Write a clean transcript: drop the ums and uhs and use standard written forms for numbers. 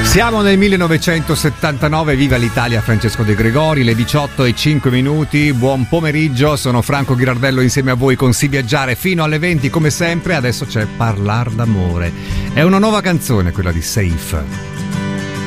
Siamo nel 1979, viva l'Italia, Francesco De Gregori, le 18:05. Buon pomeriggio, sono Franco Ghirardello insieme a voi con Si Viaggiare fino alle 20 come sempre. Adesso c'è Parlar d'amore. È una nuova canzone, quella di Safe.